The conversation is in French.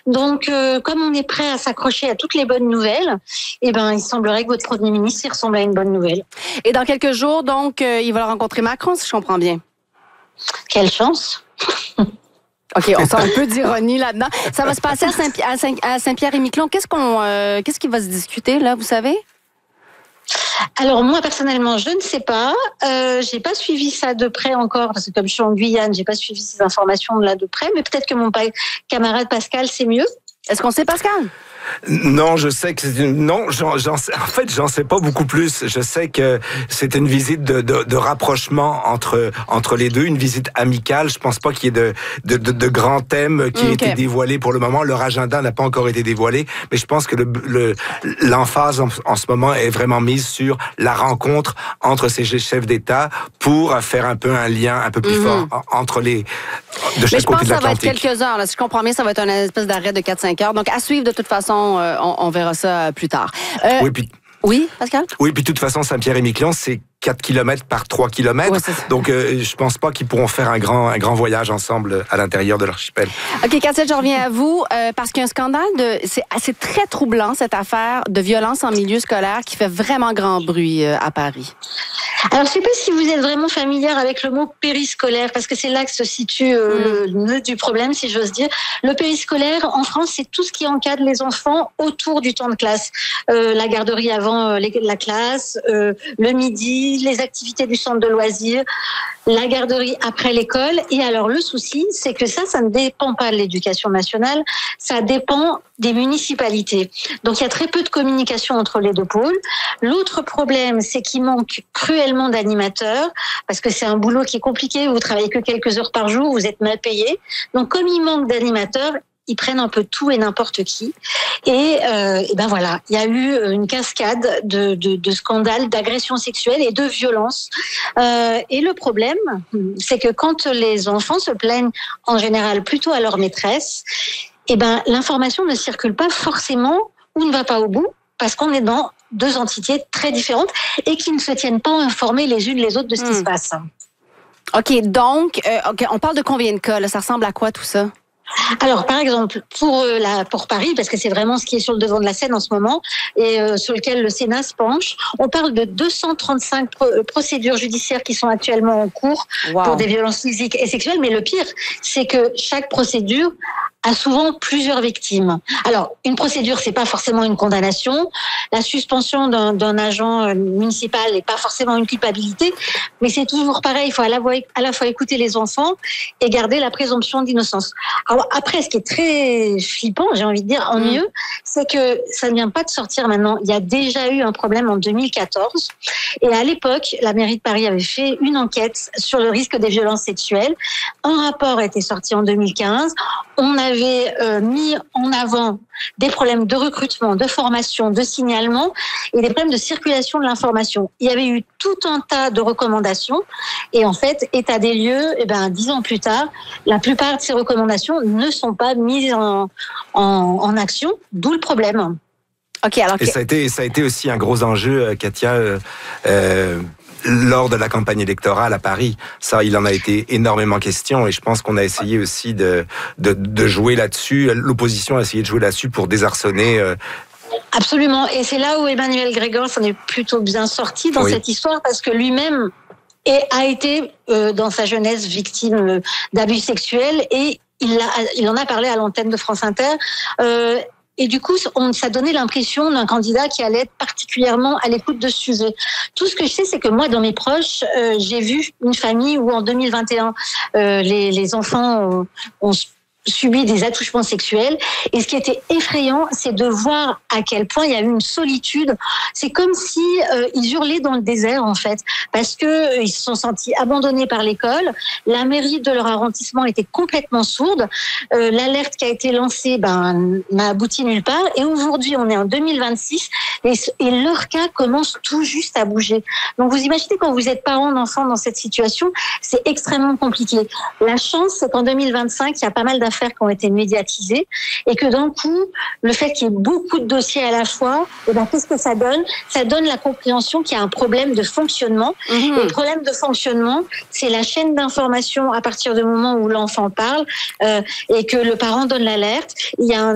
Donc, comme on est prêt à s'accrocher à toutes les bonnes nouvelles, il semblerait que votre Premier ministre y ressemble à une bonne nouvelle. Et dans quelques jours, donc, il va rencontrer Macron, si je comprends bien. Quelle chance! OK, on sent un peu d'ironie là-dedans. Ça va se passer à Saint-Pierre-et-Miquelon. Qu'est-ce qui va se discuter, là, vous savez? Alors moi personnellement, je ne sais pas. J'ai pas suivi ça de près encore parce que comme je suis en Guyane, j'ai pas suivi ces informations là de près. Mais peut-être que mon camarade Pascal sait mieux. Est-ce qu'on sait, Pascal? Non, je sais que j'en sais pas beaucoup plus. Je sais que c'est une visite de rapprochement entre les deux, une visite amicale. Je pense pas qu'il y ait de grands thèmes qui aient été dévoilés pour le moment. Leur agenda n'a pas encore été dévoilé, mais je pense que l'emphase en ce moment est vraiment mise sur la rencontre entre ces chefs d'État pour faire un peu un lien un peu plus fort entre de chaque côté de l'Atlantique. Mais je pense que ça va être quelques heures. Là. Si je comprends bien, ça va être une espèce d'arrêt de 4-5 heures. Donc, à suivre de toute façon, on verra ça plus tard. Oui, Pascal? Oui, puis de toute façon, Saint-Pierre-et-Miquelon, c'est 4 km par 3 km. Ouais, donc, je pense pas qu'ils pourront faire un grand voyage ensemble à l'intérieur de l'archipel. OK, Katia, je reviens à vous, parce qu'il y a un scandale c'est très troublant, cette affaire de violence en milieu scolaire qui fait vraiment grand bruit à Paris. Alors, je ne sais pas si vous êtes vraiment familière avec le mot périscolaire, parce que c'est là que se situe le nœud du problème, si j'ose dire. Le périscolaire, en France, c'est tout ce qui encadre les enfants autour du temps de classe. La garderie avant la classe, le midi, les activités du centre de loisirs, la garderie après l'école. Et alors, le souci, c'est que ça ne dépend pas de l'éducation nationale, ça dépend des municipalités. Donc, il y a très peu de communication entre les deux pôles. L'autre problème, c'est qu'il manque cruellement d'animateurs, parce que c'est un boulot qui est compliqué, vous travaillez que quelques heures par jour, vous êtes mal payé. Donc, comme il manque d'animateurs, ils prennent un peu tout et n'importe qui. Et voilà, il y a eu une cascade de scandales, d'agressions sexuelles et de violences. Et le problème, c'est que quand les enfants se plaignent en général plutôt à leur maîtresse, l'information ne circule pas forcément ou ne va pas au bout, parce qu'on est dans deux entités très différentes et qui ne se tiennent pas informées les unes les autres de ce qui se passe. OK, donc, on parle de combien de cas? Là? Ça ressemble à quoi tout ça? Alors, par exemple, pour Paris, parce que c'est vraiment ce qui est sur le devant de la scène en ce moment, et sur lequel le Sénat se penche, on parle de 235 procédures judiciaires qui sont actuellement en cours pour des violences physiques et sexuelles. Mais le pire, c'est que chaque procédure a souvent plusieurs victimes. Alors, une procédure, c'est pas forcément une condamnation. La suspension d'un agent municipal n'est pas forcément une culpabilité, mais c'est toujours pareil. Il faut à la fois écouter les enfants et garder la présomption d'innocence. Alors après, ce qui est très flippant, j'ai envie de dire, ennuyeux, c'est que ça ne vient pas de sortir maintenant. Il y a déjà eu un problème en 2014. Et à l'époque, la mairie de Paris avait fait une enquête sur le risque des violences sexuelles. Un rapport a été sorti en 2015. On avait mis en avant des problèmes de recrutement, de formation, de signalement et des problèmes de circulation de l'information. Il y avait eu tout un tas de recommandations et en fait, état des lieux, 10 ans plus tard, la plupart de ces recommandations ne sont pas mises en action, d'où le problème. Okay, alors et ça a été aussi un gros enjeu, Katia, lors de la campagne électorale à Paris. Ça, il en a été énormément question et je pense qu'on a essayé aussi de jouer là-dessus. L'opposition a essayé de jouer là-dessus pour désarçonner. Absolument. Et c'est là où Emmanuel Grégoire s'en est plutôt bien sorti dans cette histoire parce que lui-même a été, dans sa jeunesse, victime d'abus sexuels et il en a parlé à l'antenne de France Inter. Et du coup, ça donnait l'impression d'un candidat qui allait être particulièrement à l'écoute de ce sujet. Tout ce que je sais, c'est que moi, dans mes proches, j'ai vu une famille où en 2021, les enfants ont subi des attouchements sexuels. Et ce qui était effrayant, c'est de voir à quel point il y a eu une solitude. C'est comme si ils hurlaient dans le désert, en fait, parce que ils se sont sentis abandonnés par l'école. La mairie de leur arrondissement était complètement sourde. L'alerte qui a été lancée, n'a abouti nulle part. Et aujourd'hui, on est en 2026 et leur cas commence tout juste à bouger. Donc, vous imaginez quand vous êtes parent d'enfants dans cette situation, c'est extrêmement compliqué. La chance, c'est qu'en 2025, il y a pas mal d'affaires qui ont été médiatisées et que d'un coup, le fait qu'il y ait beaucoup de dossiers à la fois, qu'est-ce que ça donne? Ça donne la compréhension qu'il y a un problème de fonctionnement. Et le problème de fonctionnement, c'est la chaîne d'information à partir du moment où l'enfant parle et que le parent donne l'alerte. Il y a